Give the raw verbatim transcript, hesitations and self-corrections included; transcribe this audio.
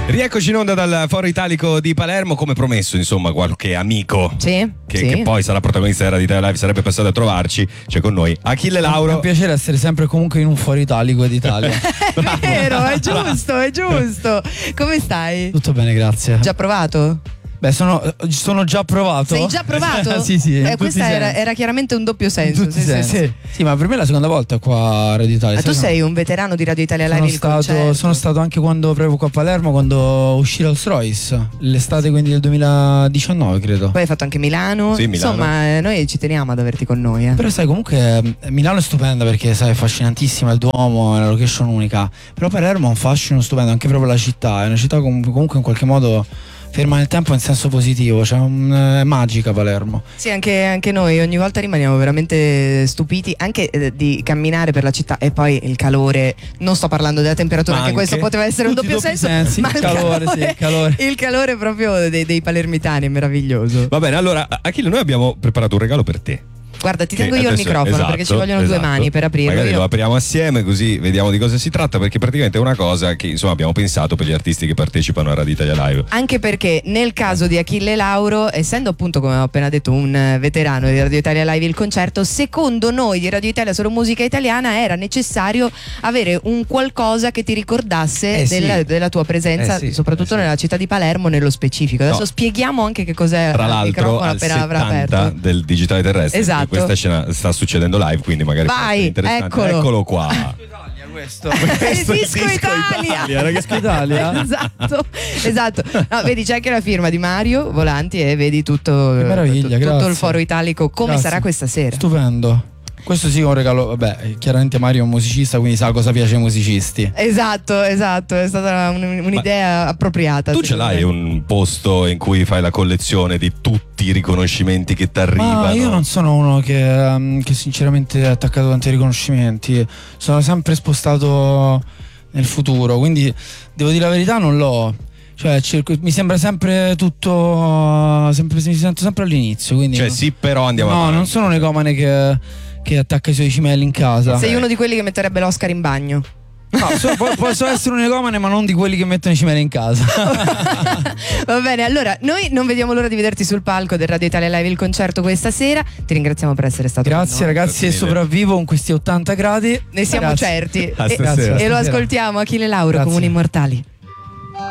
Rieccoci in onda dal Foro Italico di Palermo, come promesso, insomma, qualche amico sì, che, sì. che poi sarà protagonista della Radio Italia Live sarebbe passato a trovarci. C'è con noi Achille Lauro. È un piacere essere sempre comunque in un Foro Italico d'Italia. È vero, è giusto, è giusto. Come stai? Tutto bene, grazie. Già provato? Beh, sono, sono già provato. Sei già provato? Sì, sì. Eh, questa era, era chiaramente un doppio senso. Sì, sì, sì, sì. Sì, ma per me è la seconda volta qua a Radio Italia. Ma tu sai, sei un veterano di Radio Italia Live? sono il stato, concerto. sono stato anche quando proprio qua a Palermo, quando uscì Rolls Royce, l'estate quindi del duemiladiciannove, credo. Poi hai fatto anche Milano. Sì, Milano. Insomma, eh, noi ci teniamo ad averti con noi. Eh. Però sai, comunque eh, Milano è stupenda perché sai, è affascinantissima, il Duomo è una location unica. Però Palermo ha un fascino stupendo, anche proprio la città. È una città com- comunque in qualche modo ferma nel tempo in senso positivo, cioè un, è magica Palermo. Sì, anche, anche noi ogni volta rimaniamo veramente stupiti anche eh, di camminare per la città e poi il calore, non sto parlando della temperatura, Ma anche, anche questo poteva essere un tutti doppio i doppi senso, sensi, ma il calore, sì, il calore. il calore proprio dei, dei palermitani è meraviglioso. Va bene, allora Achille, noi abbiamo preparato un regalo per te. Guarda, ti Che tengo io il adesso- microfono esatto, perché ci vogliono esatto. due mani per aprirlo. Magari Io- lo apriamo assieme così vediamo di cosa si tratta, perché praticamente è una cosa che insomma abbiamo pensato per gli artisti che partecipano a Radio Italia Live. Anche perché nel caso di Achille Lauro, essendo appunto, come ho appena detto, un eh, veterano di Radio Italia Live il concerto, secondo noi di Radio Italia Solo Musica Italiana era necessario avere un qualcosa che ti ricordasse Eh sì. della, della tua presenza, Eh sì, soprattutto eh sì. nella città di Palermo nello specifico. Adesso No. spieghiamo anche che cos'è Tra il l'altro microfono al appena avrà settanta aperto. del digitale terrestre, Esatto. perché questa scena sta succedendo live, quindi magari può Vai, essere interessante. eccolo. Eccolo qua. Questo. Questo Il disco Italia. ragazzi. Italia? Esatto, esatto. No, vedi, c'è anche la firma di Mario Volanti e vedi tutto, Che meraviglia, tutto, tutto grazie. il Foro Italico come Grazie. sarà questa sera. Stupendo. Questo sì è un regalo, vabbè, chiaramente Mario è un musicista, quindi sa cosa piace ai musicisti. Esatto, esatto, è stata un- un'idea appropriata. Tu ce secondo l'hai me. un posto in cui fai la collezione di tutti i riconoscimenti che ti arrivano? Ma io non sono uno che, um, che sinceramente è attaccato a tanti riconoscimenti, sono sempre spostato nel futuro, quindi devo dire la verità, non l'ho. Cioè cerco- mi sembra sempre tutto, sempre, mi sento sempre all'inizio, quindi Cioè sì, però andiamo no, avanti. non sono un ecomane che, che attacca i suoi cimelli in casa. Sei uno di quelli che metterebbe l'Oscar in bagno. No, so- po- posso essere un ecomane, ma non di quelli che mettono i cimelli in casa. Va bene, allora noi non vediamo l'ora di vederti sul palco del Radio Italia Live il concerto questa sera. Ti ringraziamo per essere stato Grazie con noi. ragazzi, e Grazie mille. sopravvivo con questi ottanta gradi. Ne siamo Grazie. certi. A E, stasera. e lo Stasera. ascoltiamo Achille Lauro, Grazie. Comuni Immortali.